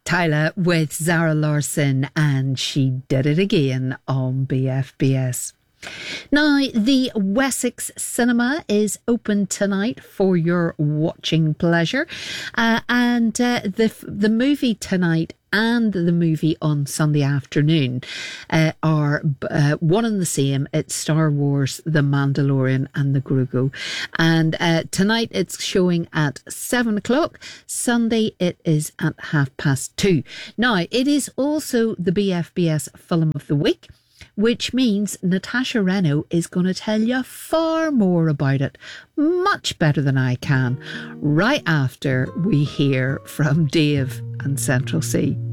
Tyler with Zara Larsson, and She Did It Again on BFBS. Now, the Wessex Cinema is open tonight for your watching pleasure, and the movie tonight and the movie on Sunday afternoon are one and the same. It's Star Wars, The Mandalorian and The Grogu. And tonight it's showing at 7 o'clock. Sunday it is at 2:30. Now, it is also the BFBS Film of the Week, which means Natasha Reno is going to tell you far more about it, much better than I can, right after we hear from Dave and Central C.